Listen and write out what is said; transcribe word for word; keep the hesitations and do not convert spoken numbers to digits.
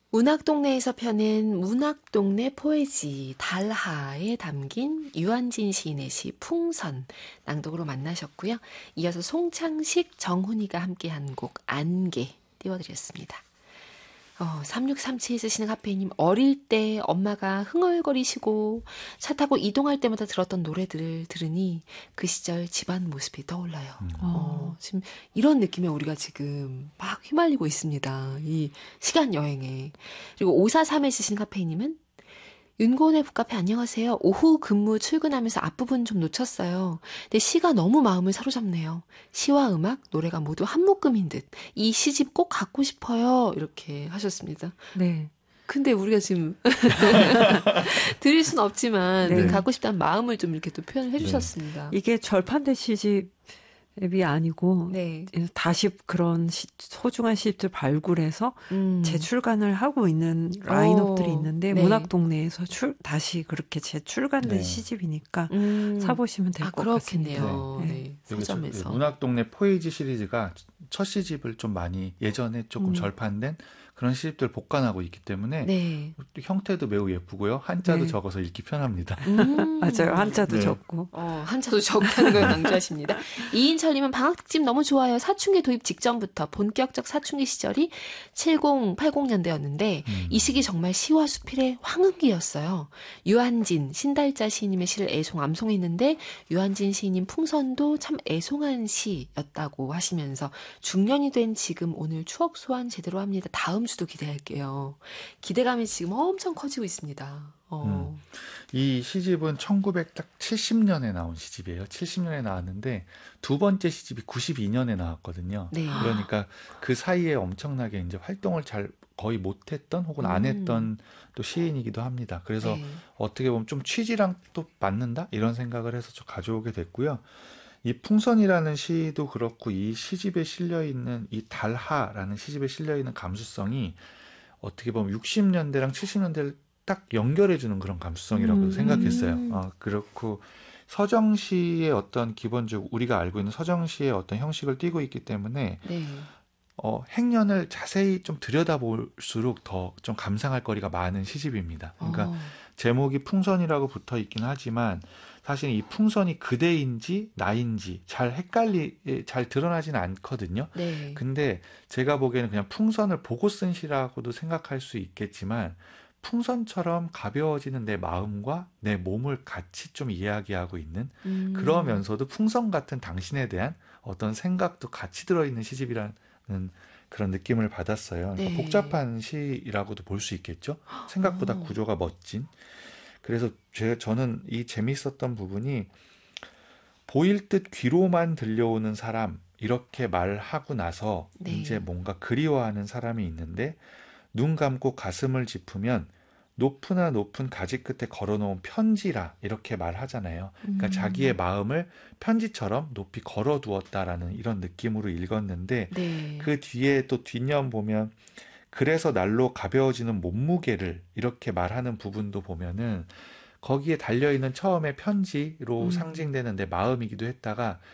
문학동네에서 펴낸 문학동네 포에지 달하에 담긴 유한진 시인의 시 풍선 낭독으로 만나셨고요. 이어서 송창식, 정훈이가 함께한 곡 안개 띄워드렸습니다. 어, 삼육삼칠 쓰시는 카페이님, 어릴 때 엄마가 흥얼거리시고 차 타고 이동할 때마다 들었던 노래들을 들으니 그 시절 집안 모습이 떠올라요. 음. 어, 지금 이런 느낌에 우리가 지금 막 휘말리고 있습니다. 이 시간 여행에. 그리고 오사삼에 쓰시는 카페이님은 윤고은의 북카페 안녕하세요. 오후 근무 출근하면서 앞부분 좀 놓쳤어요. 근데 시가 너무 마음을 사로잡네요. 시와 음악, 노래가 모두 한 묶음인 듯. 이 시집 꼭 갖고 싶어요. 이렇게 하셨습니다. 네. 근데 우리가 지금 드릴 순 없지만 네. 갖고 싶다는 마음을 좀 이렇게 또 표현을 해주셨습니다. 이게 절판된 시집이 아니고 네. 다시 그런 시, 소중한 시집들 발굴해서 음. 재출간을 하고 있는 라인업들이 오, 있는데 네. 문학동네에서 출, 다시 그렇게 재출간된 네. 시집이니까 음. 사보시면 될 아, 것 같습니다. 그렇겠네요. 네. 네. 여기 저- 서점에서. 문학동네 포에지 시리즈가 첫 시집을 좀 많이 예전에 조금 음. 절판된 그런 시집들 복간하고 있기 때문에 네. 또 형태도 매우 예쁘고요. 한자도 네. 적어서 읽기 편합니다. 음. 맞아요. 한자도 네. 적고. 어, 한자도 적다는 걸 강조하십니다. 이인철님은 방학특집 너무 좋아요. 사춘기 도입 직전부터 본격적 사춘기 시절이 칠십, 팔십 년대였는데 음. 이 시기 정말 시와 수필의 황금기였어요. 유한진, 신달자 시인님의 시를 애송 암송했는데 유한진 시인님 풍선도 참 애송한 시였다고 하시면서 중년이 된 지금 오늘 추억 소환 제대로 합니다. 다음 주도 기대할게요. 기대감이 지금 엄청 커지고 있습니다. 어. 이 시집은 천구백칠십 년에 나온 시집이에요. 칠십 년에 나왔는데 두 번째 시집이 구십이 년에 나왔거든요. 네. 그러니까 그 사이에 엄청나게 이제 활동을 잘 거의 못했던 혹은 안 음. 했던 또 시인이기도 합니다. 그래서 네. 어떻게 보면 좀 취지랑 또 맞는다 이런 생각을 해서 좀 가져오게 됐고요. 이 풍선이라는 시도 그렇고 이 시집에 실려 있는 이 달하라는 시집에 실려 있는 감수성이 어떻게 보면 육십 년대랑 칠십 년대를 딱 연결해주는 그런 감수성이라고 음. 생각했어요. 어, 그렇고 서정시의 어떤 기본적 우리가 알고 있는 서정시의 어떤 형식을 띠고 있기 때문에 네. 어, 행년을 자세히 좀 들여다볼수록 더 좀 감상할 거리가 많은 시집입니다. 그러니까 어. 제목이 풍선이라고 붙어 있긴 하지만 사실 이 풍선이 그대인지 나인지 잘 헷갈리 잘 드러나지는 않거든요. 네. 근데 제가 보기에는 그냥 풍선을 보고 쓴 시라고도 생각할 수 있겠지만 풍선처럼 가벼워지는 내 마음과 내 몸을 같이 좀 이야기하고 있는 음. 그러면서도 풍선 같은 당신에 대한 어떤 생각도 같이 들어있는 시집이라는 그런 느낌을 받았어요. 그러니까 네. 복잡한 시라고도 볼 수 있겠죠. 생각보다 어. 구조가 멋진. 그래서 제, 저는 이 재밌었던 부분이 보일 듯 귀로만 들려오는 사람 이렇게 말하고 나서 네. 이제 뭔가 그리워하는 사람이 있는데 눈 감고 가슴을 짚으면 높으나 높은 가지 끝에 걸어놓은 편지라 이렇게 말하잖아요. 그러니까 음. 자기의 마음을 편지처럼 높이 걸어두었다라는 이런 느낌으로 읽었는데 네. 그 뒤에 또 뒷면 보면 그래서 날로 가벼워지는 몸무게를 이렇게 말하는 부분도 보면은 거기에 달려있는 처음에 편지로 음. 상징되는 내 마음이기도 했다가